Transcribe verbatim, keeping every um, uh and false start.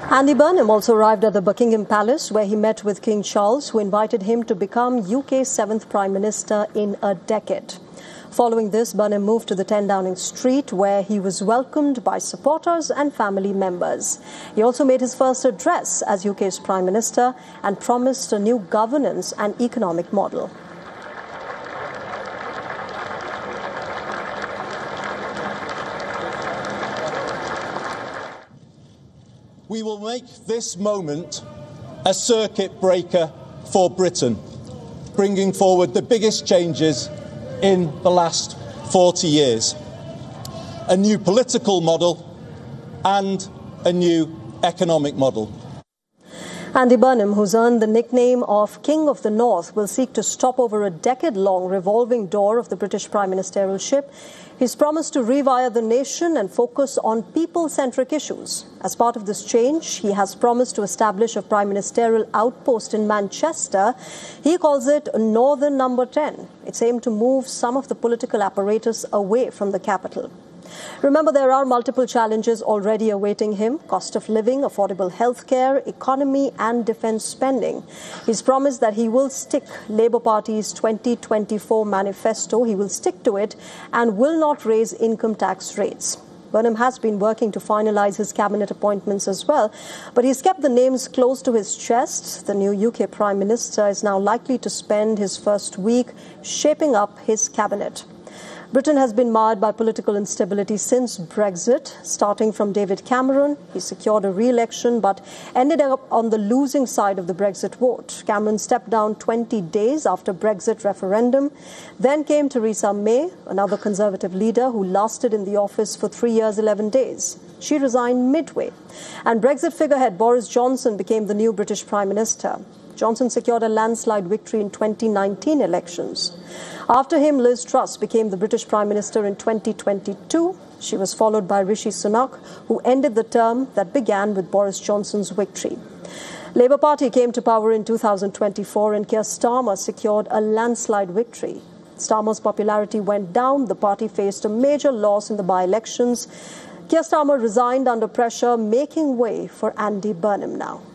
Andy Burnham also arrived at the Buckingham Palace, where he met with King Charles, who invited him to become U K's seventh Prime Minister in a decade. Following this, Burnham moved to the ten Downing Street, where he was welcomed by supporters and family members. He also made his first address as U K's Prime Minister and promised a new governance and economic model. We will make this moment a circuit breaker for Britain, bringing forward the biggest changes in the last forty years. A new political model and a new economic model. Andy Burnham, who's earned the nickname of King of the North, will seek to stop over a decade-long revolving door of the British prime ministerialship. He's promised to rewire the nation and focus on people-centric issues. As part of this change, he has promised to establish a prime ministerial outpost in Manchester. He calls it Northern Number ten. It's aimed to move some of the political apparatus away from the capital. Remember, there are multiple challenges already awaiting him: cost of living, affordable healthcare, economy and defence spending. He's promised that he will stick Labour Party's twenty twenty-four manifesto. He will stick to it and will not raise income tax rates. Burnham has been working to finalise his cabinet appointments as well, but he's kept the names close to his chest. The new U K Prime Minister is now likely to spend his first week shaping up his cabinet. Britain has been marred by political instability since Brexit, starting from David Cameron. He secured a re-election but ended up on the losing side of the Brexit vote. Cameron stepped down twenty days after Brexit referendum. Then came Theresa May, another Conservative leader who lasted in the office for three years, eleven days. She resigned midway. And Brexit figurehead Boris Johnson became the new British Prime Minister. Johnson secured a landslide victory in twenty nineteen elections. After him, Liz Truss became the British Prime Minister in twenty twenty-two. She was followed by Rishi Sunak, who ended the term that began with Boris Johnson's victory. Labour Party came to power in two thousand twenty-four and Keir Starmer secured a landslide victory. Starmer's popularity went down. The party faced a major loss in the by-elections. Keir Starmer resigned under pressure, making way for Andy Burnham now.